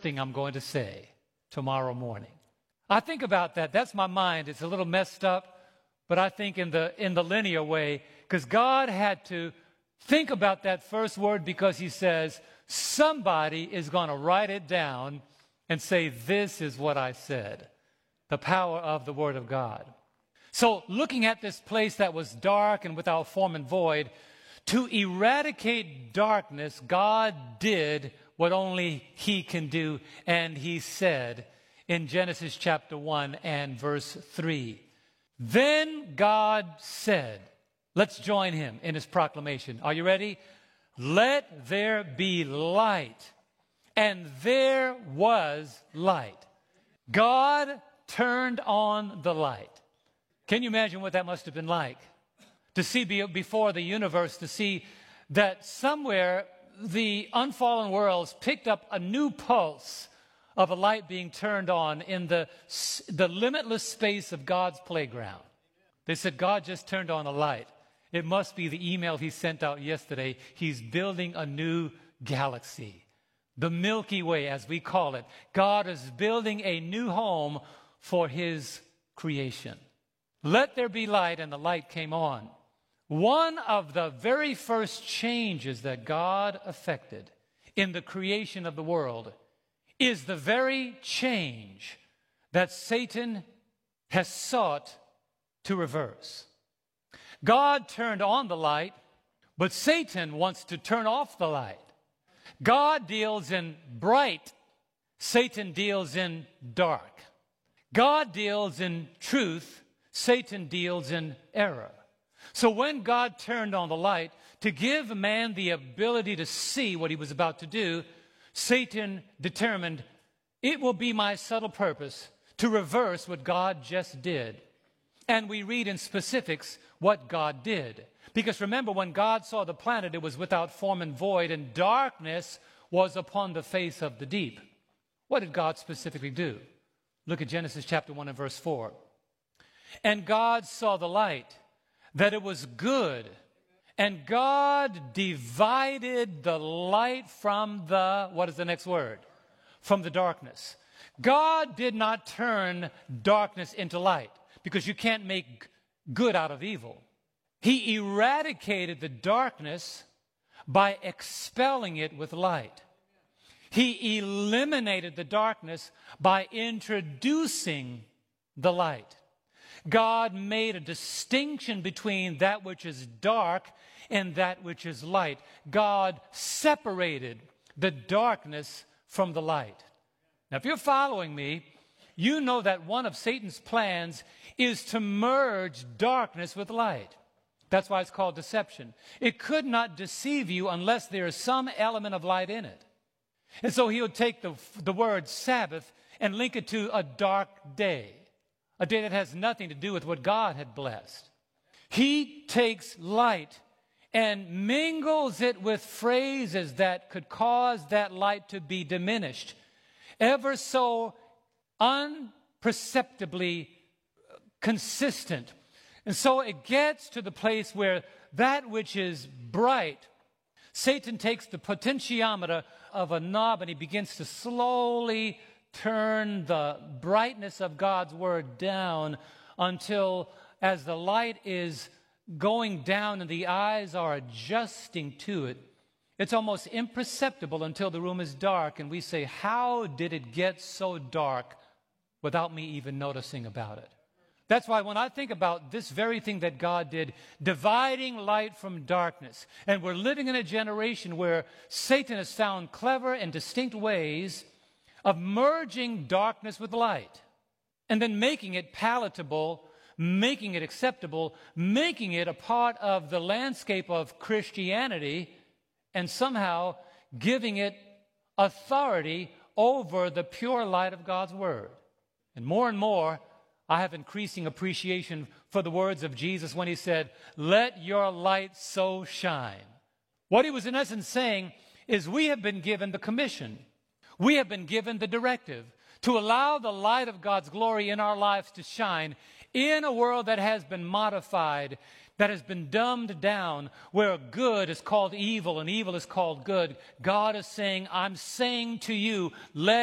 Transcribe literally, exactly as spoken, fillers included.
thing I'm going to say tomorrow morning. I think about that. That's my mind. It's a little messed up, but I think in the in the linear way, because God had to think about that first word because he says, somebody is going to write it down and say, this is what I said. The power of the Word of God. So looking at this place that was dark and without form and void, to eradicate darkness, God did what only he can do. And he said in Genesis chapter one and verse three, then God said, let's join him in his proclamation. Are you ready? Let there be light. And there was light. God turned on the light. Can you imagine what that must have been like? To see before the universe, to see that somewhere the unfallen worlds picked up a new pulse of a light being turned on in the, the limitless space of God's playground. They said, God just turned on a light. It must be the email he sent out yesterday. He's building a new galaxy. The Milky Way, as we call it. God is building a new home for his creation. Let there be light, and the light came on. One of the very first changes that God effected in the creation of the world is the very change that Satan has sought to reverse. God turned on the light, but Satan wants to turn off the light. God deals in bright, Satan deals in dark. God deals in truth, Satan deals in error. So when God turned on the light to give man the ability to see what he was about to do, Satan determined, it will be my subtle purpose to reverse what God just did. And we read in specifics what God did. Because remember, when God saw the planet, it was without form and void, and darkness was upon the face of the deep. What did God specifically do? Look at Genesis chapter one and verse four. And God saw the light, that it was good. And God divided the light from the, what is the next word? From the darkness. God did not turn darkness into light, because you can't make good out of evil. He eradicated the darkness by expelling it with light. He eliminated the darkness by introducing the light. God made a distinction between that which is dark and that which is light. God separated the darkness from the light. Now, if you're following me, you know that one of Satan's plans is to merge darkness with light. That's why it's called deception. It could not deceive you unless there is some element of light in it. And so he'll take the, the word Sabbath and link it to a dark day, a day that has nothing to do with what God had blessed. He takes light and mingles it with phrases that could cause that light to be diminished, ever so unperceptibly consistent. And so it gets to the place where that which is bright, Satan takes the potentiometer of a knob and he begins to slowly turn the brightness of God's word down until, as the light is going down and the eyes are adjusting to it, it's almost imperceptible until the room is dark and we say, how did it get so dark without me even noticing about it? That's why when I think about this very thing that God did, dividing light from darkness, and we're living in a generation where Satan has found clever and distinct ways of merging darkness with light, and then making it palatable, making it acceptable, making it a part of the landscape of Christianity, and somehow giving it authority over the pure light of God's Word. And more and more, I have increasing appreciation for the words of Jesus when he said, let your light so shine. What he was in essence saying is we have been given the commission. We have been given the directive to allow the light of God's glory in our lives to shine in a world that has been modified, that has been dumbed down, where good is called evil and evil is called good. God is saying, I'm saying to you, let